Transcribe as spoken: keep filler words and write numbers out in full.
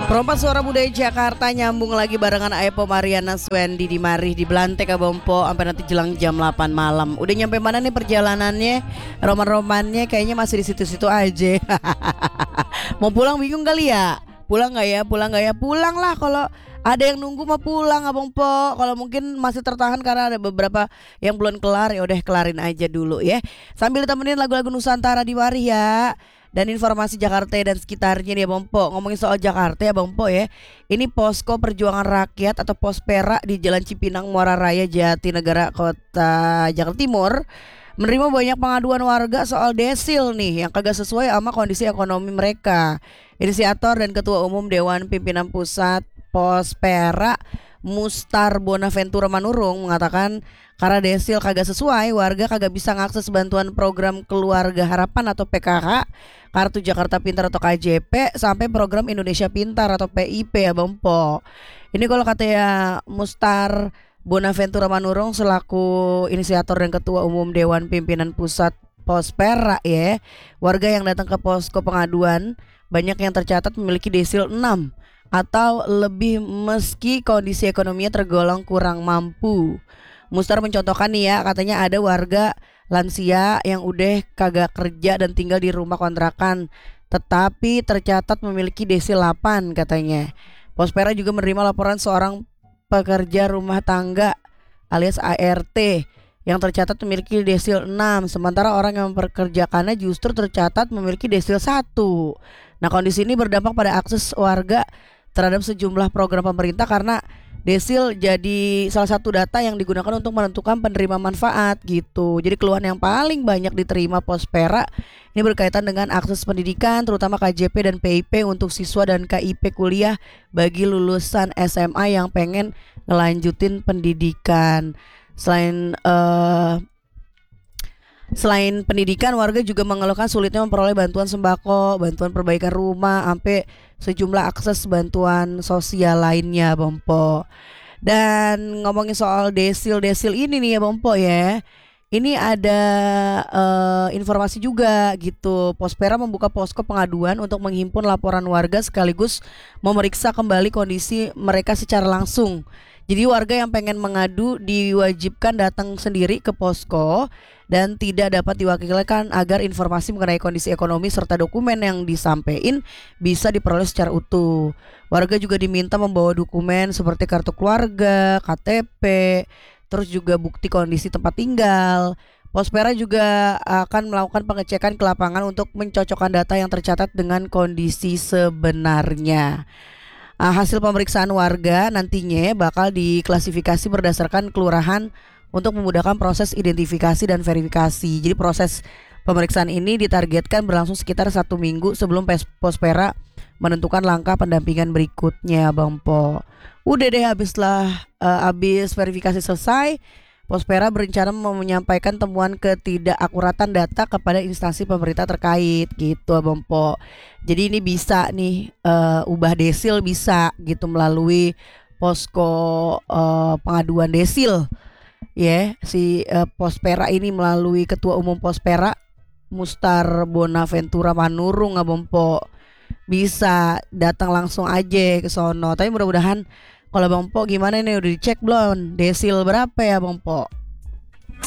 Perompak Suara Budaya Jakarta nyambung lagi barengan Aepo Mariana Swendi di Marih di Belantek Abompo sampai nanti jelang jam delapan malam. Udah nyampe mana nih perjalanannya? Roman-romannya kayaknya masih di situ-situ aja. Mau pulang bingung kali ya? Pulang nggak ya? Pulang nggak ya? Pulang lah kalau ada yang nunggu mah pulang Abang Po. Kalau mungkin masih tertahan karena ada beberapa yang belum kelar, ya udah kelarin aja dulu ya. Sambil ditemenin lagu-lagu Nusantara di Marih ya. Dan informasi Jakarta dan sekitarnya nih Abang Po. Ngomongin soal Jakarta ya Abang Po ya. Ini Posko Perjuangan Rakyat atau Pospera di Jalan Cipinang Muara Raya Jatinegara Kota Jakarta Timur menerima banyak pengaduan warga soal desil nih yang kagak sesuai sama kondisi ekonomi mereka. Inisiator dan Ketua Umum Dewan Pimpinan Pusat Pospera Mustar Bonaventura Manurung mengatakan karena desil kagak sesuai, warga kagak bisa ngakses bantuan program Keluarga Harapan atau P K H, Kartu Jakarta Pintar atau K J P, sampai program Indonesia Pintar atau P I P ya Bang Po. Ini kalau katanya Mustar Bonaventura Manurung selaku inisiator dan Ketua Umum Dewan Pimpinan Pusat Pospera ya, warga yang datang ke posko pengaduan banyak yang tercatat memiliki desil enam atau lebih meski kondisi ekonominya tergolong kurang mampu. Mustar mencontohkan nih ya, katanya ada warga lansia yang udah kagak kerja dan tinggal di rumah kontrakan tetapi tercatat memiliki desil delapan katanya. Pospera juga menerima laporan seorang pekerja rumah tangga alias A R T yang tercatat memiliki desil enam, sementara orang yang memperkerjakannya justru tercatat memiliki desil satu. Nah, kondisi ini berdampak pada akses warga terhadap sejumlah program pemerintah karena desil jadi salah satu data yang digunakan untuk menentukan penerima manfaat gitu. Jadi keluhan yang paling banyak diterima Pospera ini berkaitan dengan akses pendidikan terutama K J P dan P I P untuk siswa dan K I P kuliah bagi lulusan S M A yang pengen ngelanjutin pendidikan. Selain uh, Selain pendidikan, warga juga mengeluhkan sulitnya memperoleh bantuan sembako, bantuan perbaikan rumah, sampai sejumlah akses bantuan sosial lainnya, Bang Po. Dan ngomongin soal desil-desil ini nih ya, Bang Po ya. Ini ada uh, informasi juga gitu. Pospera membuka posko pengaduan untuk menghimpun laporan warga sekaligus memeriksa kembali kondisi mereka secara langsung. Jadi warga yang pengen mengadu diwajibkan datang sendiri ke posko dan tidak dapat diwakilkan agar informasi mengenai kondisi ekonomi serta dokumen yang disampaikan bisa diperoleh secara utuh. Warga juga diminta membawa dokumen seperti kartu keluarga, K T P, terus juga bukti kondisi tempat tinggal. Pospera juga akan melakukan pengecekan ke lapangan untuk mencocokkan data yang tercatat dengan kondisi sebenarnya. Uh, hasil pemeriksaan warga nantinya bakal diklasifikasi berdasarkan kelurahan untuk memudahkan proses identifikasi dan verifikasi. Jadi proses pemeriksaan ini ditargetkan berlangsung sekitar satu minggu sebelum Pospera menentukan langkah pendampingan berikutnya, Bang Po. Udah deh, habislah uh, habis verifikasi selesai, Pospera berencana menyampaikan temuan ketidakakuratan data kepada instansi pemerintah terkait gitu Bang Po. Jadi ini bisa nih uh, ubah desil bisa gitu melalui posko uh, pengaduan desil ya. Yeah, si uh, Pospera ini melalui Ketua Umum Pospera Mustar Bonaventura Manurung Bang Po. Bisa datang langsung aja ke sono. Tapi mudah-mudahan kalau Bang Po gimana nih, udah dicek belum desil berapa ya Bang Po?